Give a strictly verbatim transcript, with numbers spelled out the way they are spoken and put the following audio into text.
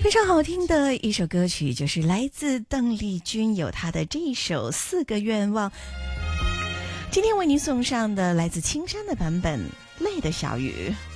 非常好听的一首歌曲，就是来自邓丽君，有她的这一首《四个愿望》。今天为您送上的来自青山的版本《泪的小雨》。